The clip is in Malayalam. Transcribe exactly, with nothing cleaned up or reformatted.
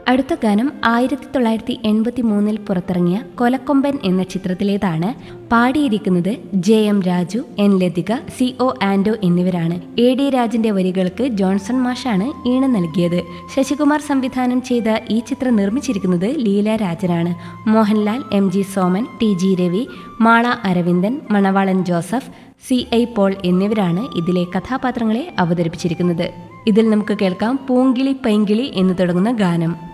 അടുത്ത ഗാനം ആയിരത്തി തൊള്ളായിരത്തി എൺപത്തി മൂന്നിൽ പുറത്തിറങ്ങിയ കൊലക്കൊമ്പൻ എന്ന ചിത്രത്തിലേതാണ്. പാടിയിരിക്കുന്നത് J M Raju, N Lathika, C O ആൻഡോ എന്നിവരാണ്. എ ഡി രാജിന്റെ വരികൾക്ക് ജോൺസൺ മാഷാണ് ഈണം നൽകിയത്. ശശികുമാർ സംവിധാനം ചെയ്ത ഈ ചിത്രം നിർമ്മിച്ചിരിക്കുന്നത് Leela രാജനാണ്. Mohanlal, M G Soman, T G Ravi, Mala Aravindan, Manavalan Joseph, C I Paul എന്നിവരാണ് ഇതിലെ കഥാപാത്രങ്ങളെ അവതരിപ്പിച്ചിരിക്കുന്നത്. ഇതിൽ നമുക്ക് കേൾക്കാം പൂങ്കിളി പൈങ്കിളി എന്ന് തുടങ്ങുന്ന ഗാനം.